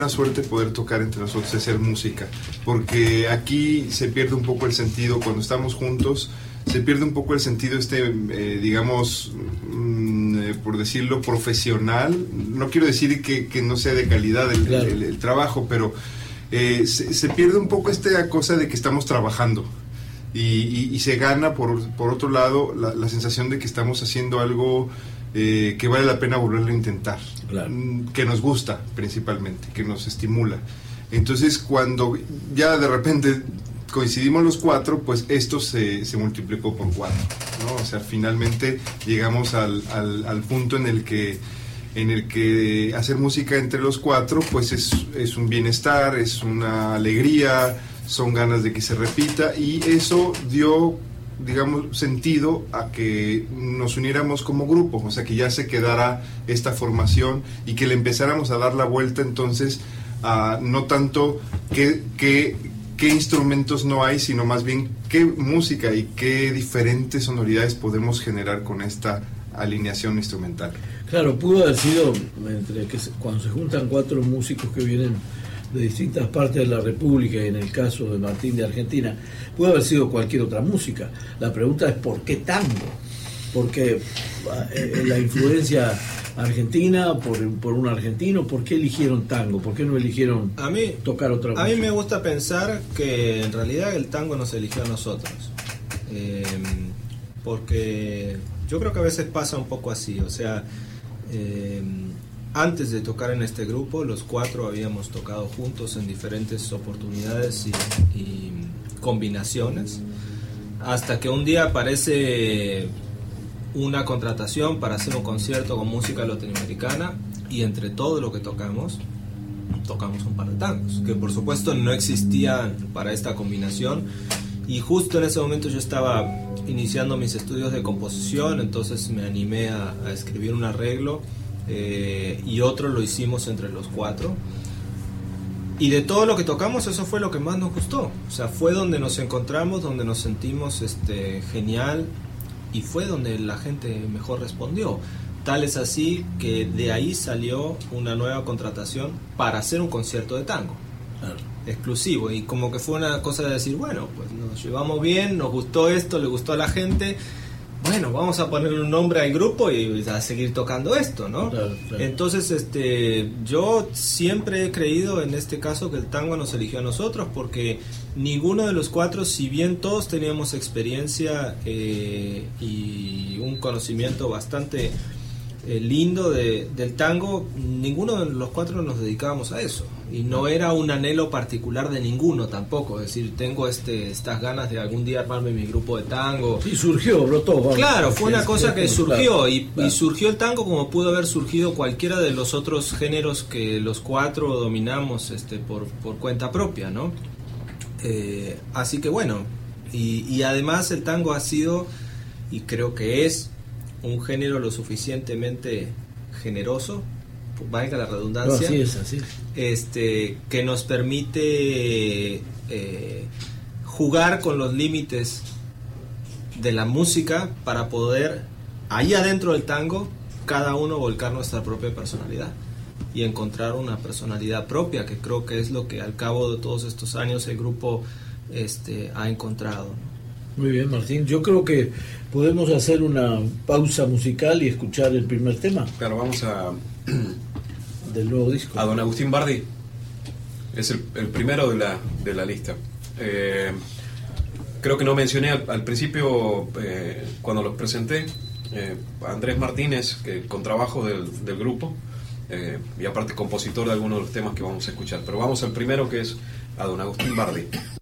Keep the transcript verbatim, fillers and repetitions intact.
suerte poder tocar entre nosotros, hacer música, porque aquí se pierde un poco el sentido cuando estamos juntos, se pierde un poco el sentido este, eh, digamos, mm, eh, por decirlo, profesional. No quiero decir que, que no sea de calidad el, claro. el, el trabajo, pero eh, se, se pierde un poco esta cosa de que estamos trabajando y, y, y se gana por, por otro lado la, la sensación de que estamos haciendo algo Eh, que vale la pena volverlo a intentar, claro. que nos gusta principalmente, que nos estimula. Entonces cuando ya de repente coincidimos los cuatro, pues esto se, se multiplicó por cuatro, ¿no? O sea, finalmente llegamos al, al, al punto en el que en el que hacer música entre los cuatro pues es, es un bienestar, es una alegría, son ganas de que se repita, y eso dio, digamos, sentido a que nos uniéramos como grupo, o sea, que ya se quedara esta formación y que le empezáramos a dar la vuelta entonces a no tanto qué, qué, qué instrumentos no hay, sino más bien qué música y qué diferentes sonoridades podemos generar con esta alineación instrumental. Claro, pudo haber sido entre que se, cuando se juntan cuatro músicos que vienen de distintas partes de la República, y en el caso de Martín de Argentina, puede haber sido cualquier otra música. La pregunta es ¿por qué tango? Porque eh, la influencia argentina, por, por un argentino, ¿por qué eligieron tango? ¿Por qué no eligieron a mí, tocar otra música? A mí me gusta pensar que en realidad el tango nos eligió a nosotros, eh, porque yo creo que a veces pasa un poco así, o sea, eh, antes de tocar en este grupo, los cuatro habíamos tocado juntos en diferentes oportunidades y, y combinaciones, hasta que un día aparece una contratación para hacer un concierto con música latinoamericana, y entre todo lo que tocamos, tocamos un par de tangos, que por supuesto no existían para esta combinación, y justo en ese momento yo estaba iniciando mis estudios de composición, entonces me animé a, a escribir un arreglo. Eh, y otro lo hicimos entre los cuatro, y de todo lo que tocamos eso fue lo que más nos gustó, o sea, fue donde nos encontramos, donde nos sentimos este, genial, y fue donde la gente mejor respondió. Tal es así que de ahí salió una nueva contratación para hacer un concierto de tango, claro, exclusivo, y como que fue una cosa de decir, bueno, pues nos llevamos bien, nos gustó esto, le gustó a la gente, bueno, vamos a ponerle un nombre al grupo y a seguir tocando esto, ¿no? Claro, claro. Entonces, este, yo siempre he creído en este caso que el tango nos eligió a nosotros, porque ninguno de los cuatro, si bien todos teníamos experiencia eh, y un conocimiento bastante eh, lindo de, del tango, ninguno de los cuatro nos dedicábamos a eso. Y no era un anhelo particular de ninguno tampoco, es decir, tengo este estas ganas de algún día armarme mi grupo de tango. Y surgió, brotó. Vamos, claro, fue una cosa que surgió, claro, y, claro. y surgió el tango como pudo haber surgido cualquiera de los otros géneros que los cuatro dominamos este, por, por cuenta propia, ¿no? Eh, así que bueno, y, y además el tango ha sido, y creo que es, un género lo suficientemente generoso, valga la redundancia, no, así es, así es. Este, que nos permite eh, jugar con los límites de la música para poder, ahí adentro del tango, cada uno volcar nuestra propia personalidad y encontrar una personalidad propia, que creo que es lo que al cabo de todos estos años el grupo este, ha encontrado. Muy bien, Martín, yo creo que podemos hacer una pausa musical y escuchar el primer tema. Claro, vamos a del nuevo disco. A don Agustín Bardi. Es el, el primero de la, de la lista. Eh, creo que no mencioné al, al principio, eh, cuando los presenté, eh, Andrés Martínez, que con trabajo del, del grupo, eh, y aparte compositor de algunos de los temas que vamos a escuchar. Pero vamos al primero, que es a don Agustín Bardi.